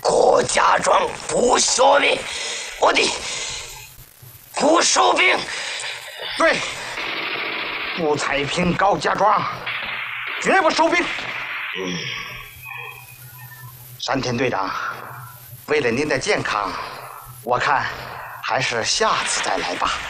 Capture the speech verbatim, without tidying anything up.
郭家庄不说明，我的不收兵。 对，顾彩萍、高家庄绝不收兵。嗯，山田队长，为了您的健康，我看还是下次再来吧。